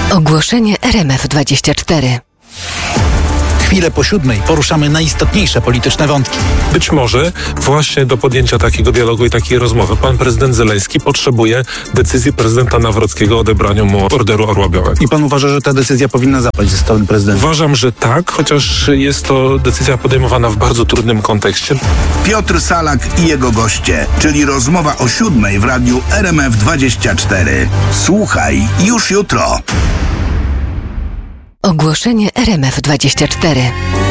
Ogłoszenie RMF24. Chwilę po 7 poruszamy najistotniejsze polityczne wątki. Być może właśnie do podjęcia takiego dialogu i takiej rozmowy pan prezydent Zełenski potrzebuje decyzji prezydenta Nawrockiego o odebraniu mu Orderu Orła Białego. I pan uważa, że ta decyzja powinna zapaść ze strony prezydenta? Uważam, że tak, chociaż jest to decyzja podejmowana w bardzo trudnym kontekście. Piotr Salak i jego goście, czyli rozmowa o 7 w radiu RMF24. Słuchaj już jutro. Ogłoszenie RMF24.